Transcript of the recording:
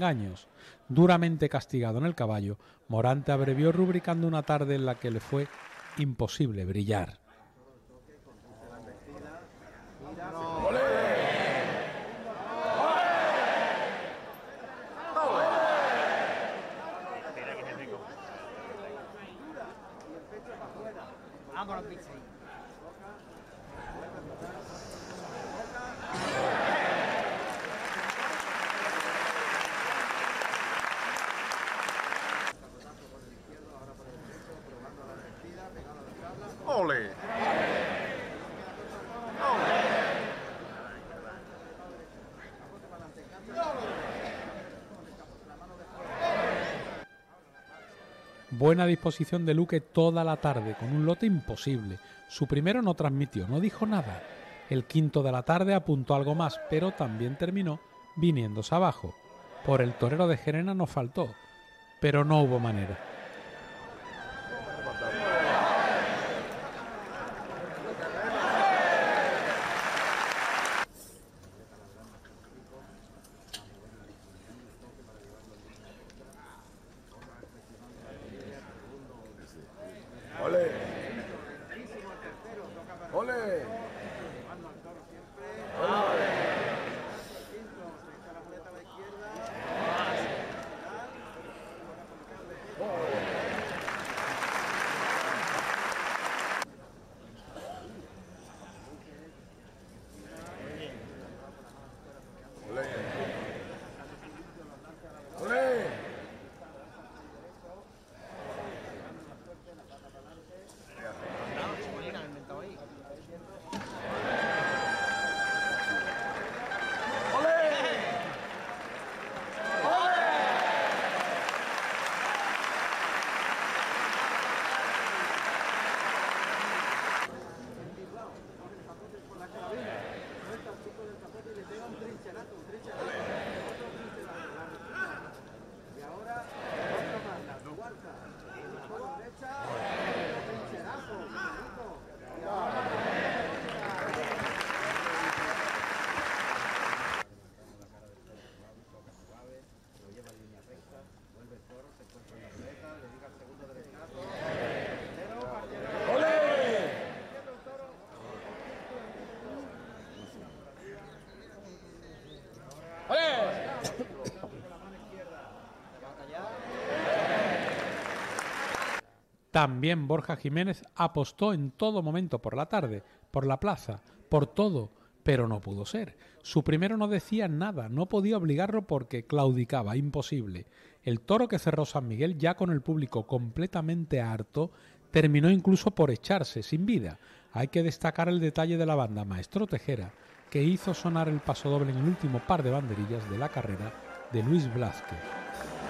engaños. Duramente castigado en el caballo, Morante abrevió rubricando una tarde en la que le fue imposible brillar. ¡Ole! Buena disposición de Luque toda la tarde, con un lote imposible. Su primero no transmitió, no dijo nada. El quinto de la tarde apuntó algo más, pero también terminó viniéndose abajo. Por el torero de Gerena no faltó, pero no hubo manera. ¡Ole! ¡Ole! También Borja Jiménez apostó en todo momento por la tarde, por la plaza, por todo, pero no pudo ser. Su primero no decía nada, no podía obligarlo porque claudicaba, imposible. El toro que cerró San Miguel, ya con el público completamente harto, terminó incluso por echarse sin vida. Hay que destacar el detalle de la banda Maestro Tejera, que hizo sonar el pasodoble en el último par de banderillas de la carrera de Luis Blázquez.